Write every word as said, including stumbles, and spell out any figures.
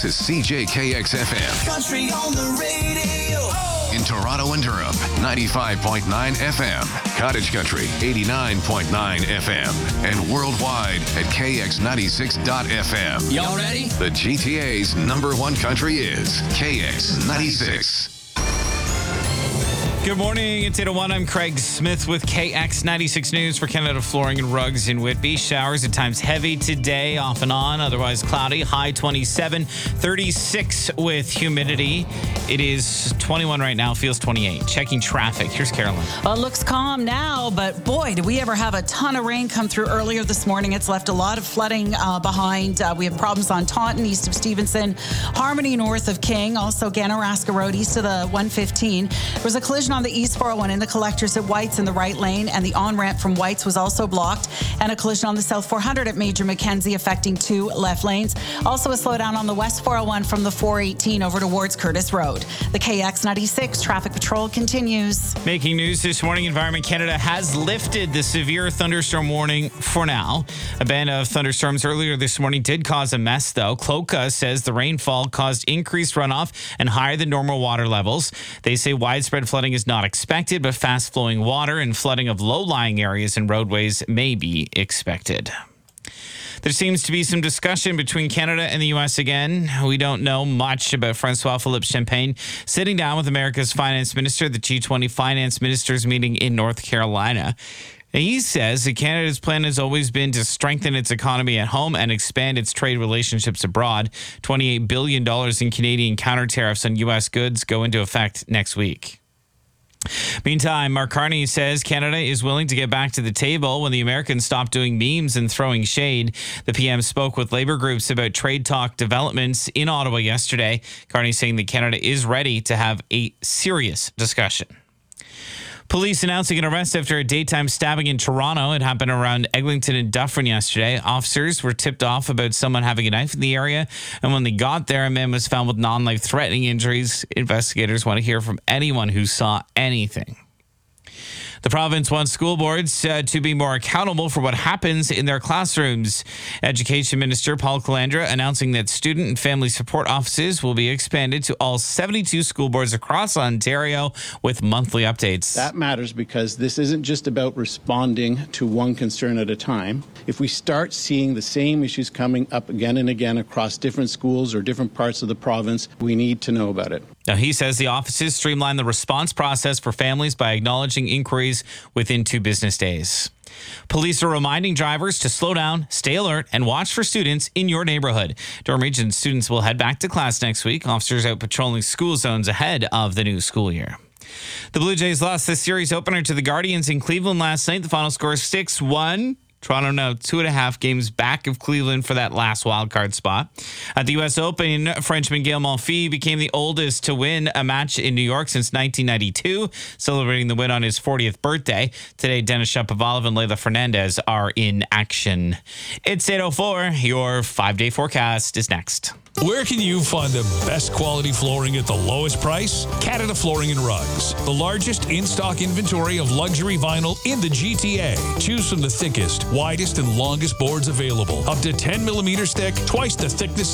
This is C J K X F M. Country on the radio. In Toronto and Durham, ninety-five point nine F M. Cottage Country, eighty-nine point nine F M. And worldwide at K X ninety-six dot F M. Y'all ready? The G T A's number one country is K X ninety-six. Good morning. It's eight oh one. I'm Craig Smith with K X ninety-six News for Canada Flooring and Rugs in Whitby. Showers at times heavy today, off and on, otherwise cloudy. High twenty-seven, thirty-six with humidity. It is twenty-one right now, feels twenty-eight. Checking traffic. Here's Carolyn. Well, it looks calm now, but boy, did we ever have a ton of rain come through earlier this morning. It's left a lot of flooding uh, behind. Uh, we have problems on Taunton, east of Stevenson, Harmony, north of King, also Ganaraska Road, east of the one fifteen. There was a collision on the East four oh one in the collectors at White's in the right lane, and the on-ramp from White's was also blocked, and a collision on the South four hundred at Major Mackenzie affecting two left lanes. Also a slowdown on the West four oh one from the four eighteen over towards Curtis Road. The K X ninety-six traffic patrol continues. Making news this morning, Environment Canada has lifted the severe thunderstorm warning for now. A band of thunderstorms earlier this morning did cause a mess, though. Cloca says the rainfall caused increased runoff and higher than normal water levels. They say widespread flooding is not expected, but fast-flowing water and flooding of low-lying areas and roadways may be expected. There seems to be some discussion between Canada and the U S again. We don't know much about Francois-Philippe Champagne sitting down with America's finance minister at the G twenty finance ministers meeting in North Carolina. He says that Canada's plan has always been to strengthen its economy at home and expand its trade relationships abroad. twenty-eight billion dollars in Canadian counter tariffs on U S goods go into effect next week. Meantime, Mark Carney says Canada is willing to get back to the table when the Americans stop doing memes and throwing shade. The P M spoke with labor groups about trade talk developments in Ottawa yesterday. Carney saying that Canada is ready to have a serious discussion. Police announcing an arrest after a daytime stabbing in Toronto. It happened around Eglinton and Dufferin yesterday. Officers were tipped off about someone having a knife in the area, and when they got there, a man was found with non-life-threatening injuries. Investigators want to hear from anyone who saw anything. The province wants school boards uh, to be more accountable for what happens in their classrooms. Education Minister Paul Calandra announcing that student and family support offices will be expanded to all seventy-two school boards across Ontario with monthly updates. That matters because this isn't just about responding to one concern at a time. If we start seeing the same issues coming up again and again across different schools or different parts of the province, we need to know about it. Now, he says the offices streamline the response process for families by acknowledging inquiries within two business days. Police are reminding drivers to slow down, stay alert, and watch for students in your neighborhood. Durham Region students will head back to class next week. Officers out patrolling school zones ahead of the new school year. The Blue Jays lost the series opener to the Guardians in Cleveland last night. The final score is six one. Toronto now two and a half games back of Cleveland for that last wildcard spot. At the U S Open, Frenchman Gael Monfils became the oldest to win a match in New York since nineteen ninety-two, celebrating the win on his fortieth birthday. Today, Denis Shapovalov and Leylah Fernandez are in action. It's eight oh four. Your five-day forecast is next. Where can you find the best quality flooring at the lowest price? Canada Flooring and Rugs, the largest in-stock inventory of luxury vinyl in the G T A. Choose from the thickest, widest, and longest boards available. Up to ten millimeters thick, twice the thickness